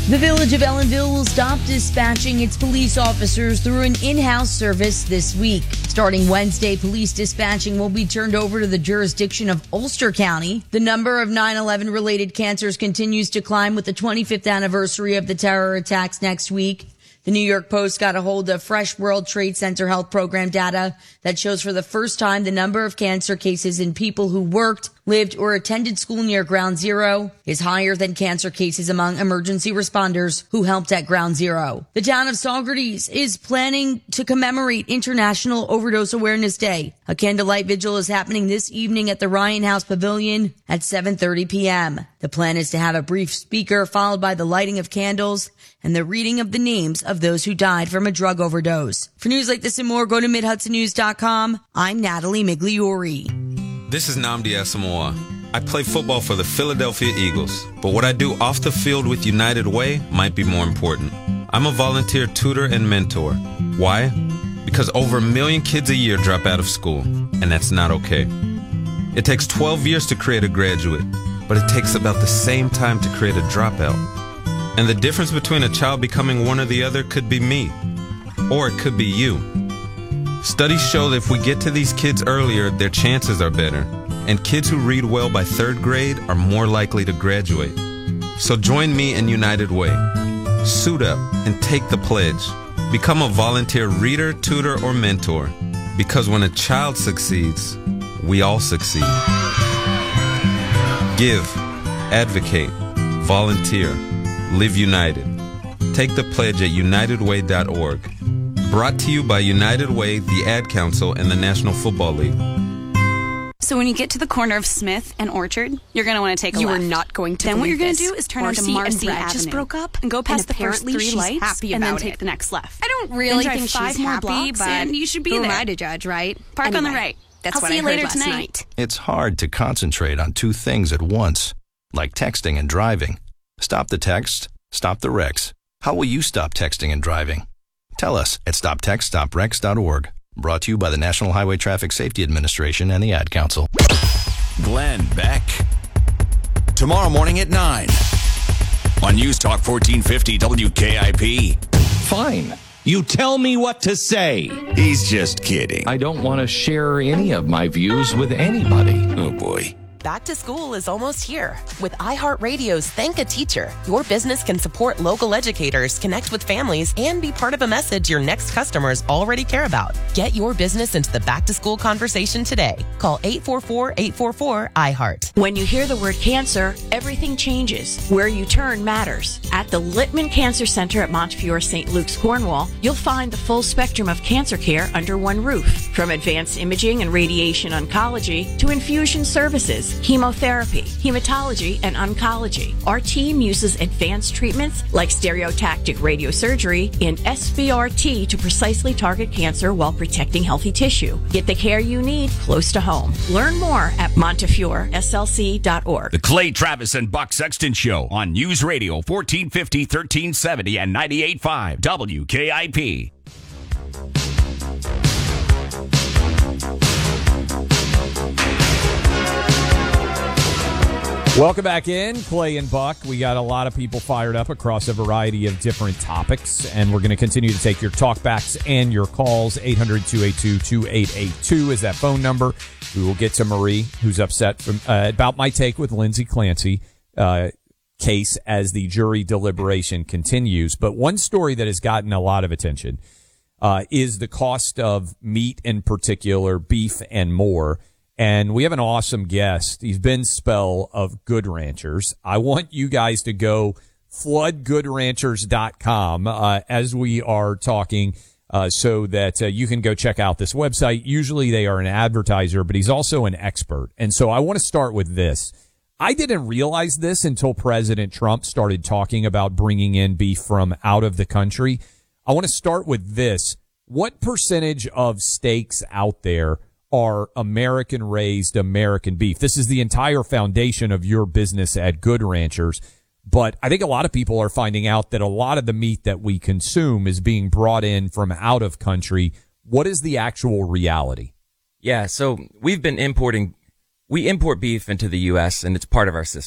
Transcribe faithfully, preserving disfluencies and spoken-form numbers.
The village of Ellenville will stop dispatching its police officers through an in-house service this week. Starting Wednesday, police dispatching will be turned over to the jurisdiction of Ulster County. The number of nine eleven related cancers continues to climb with the twenty-fifth anniversary of the terror attacks next week. The New York Post got a hold of fresh World Trade Center Health Program data that shows for the first time the number of cancer cases in people who worked, lived, or attended school near Ground Zero is higher than cancer cases among emergency responders who helped at Ground Zero. The town of Saugerties is planning to commemorate International Overdose Awareness Day. A candlelight vigil is happening this evening at the Ryan House Pavilion at seven thirty p.m. The plan is to have a brief speaker followed by the lighting of candles and the reading of the names of those who died from a drug overdose. For news like this and more, go to mid hudson news dot com. I'm Natalie Migliori. This is Nnamdi Asamoah. I play football for the Philadelphia Eagles, but what I do off the field with United Way might be more important. I'm a volunteer tutor and mentor. Why? Because over a million kids a year drop out of school, and that's not okay. It takes twelve years to create a graduate, but it takes about the same time to create a dropout. And the difference between a child becoming one or the other could be me, or it could be you. Studies show that if we get to these kids earlier, their chances are better. And kids who read well by third grade are more likely to graduate. So join me in United Way. Suit up and take the pledge. Become a volunteer reader, tutor, or mentor. Because when a child succeeds, we all succeed. Give, advocate, volunteer, live united. Take the pledge at united way dot org. Brought to you by United Way, the Ad Council, and the National Football League. So when you get to the corner of Smith and Orchard, you're going to want to take a you left. You are not going to Then what you're going this. to do is turn Marcy onto Marcy and Brad Avenue. just broke up and go past and the first three she's lights happy and then about take it. the next left. I don't really then think drive five she's more happy, blocks but and you should be who there. am I to judge, right? Park anyway, on the right. That's I'll what see I you heard later last tonight. night. It's hard to concentrate on two things at once, like texting and driving. Stop the text, stop the wrecks. How will you stop texting and driving? Tell us at stop text stop wrecks dot org. Brought to you by the National Highway Traffic Safety Administration and the Ad Council. Glenn Beck. Tomorrow morning at nine on News Talk fourteen fifty W K I P. Fine. You tell me what to say. He's just kidding. I don't want to share any of my views with anybody. Oh, boy. Back to school is almost here. With iHeartRadio's Thank a Teacher, your business can support local educators, connect with families, and be part of a message your next customers already care about. Get your business into the back-to-school conversation today. Call eight four four, eight four four, I heart. When you hear the word cancer, everything changes. Where you turn matters. At the Littman Cancer Center at Montefiore Saint Luke's, Cornwall, you'll find the full spectrum of cancer care under one roof. From advanced imaging and radiation oncology to infusion services, chemotherapy, hematology, and oncology. Our team uses advanced treatments like stereotactic radiosurgery and S B R T to precisely target cancer while protecting healthy tissue. Get the care you need close to home. Learn more at montefiore S L C dot org. The Clay Travis and Buck Sexton Show on News Radio fourteen fifty, thirteen seventy, and ninety-eight point five W K I P. Welcome back in, Clay and Buck. We got a lot of people fired up across a variety of different topics, and we're going to continue to take your talkbacks and your calls. eight hundred, two eight two, two eight eight two is that phone number. We will get to Marie, who's upset from uh, about my take with Lindsay Clancy uh, case as the jury deliberation continues. But one story that has gotten a lot of attention uh, is the cost of meat, in particular, beef and more. And we have an awesome guest. He's Ben Spell of Good Ranchers. I want you guys to go flood good ranchers dot com uh, as we are talking uh, so that uh, you can go check out this website. Usually they are an advertiser, but he's also an expert. And so I want to start with this. I didn't realize this until President Trump started talking about bringing in beef from out of the country. I want to start with this. What percentage of steaks out there are American-raised American beef? This is the entire foundation of your business at Good Ranchers. But I think a lot of people are finding out that a lot of the meat that we consume is being brought in from out of country. What is the actual reality? Yeah, so we've been importing, we import beef into the U S and it's part of our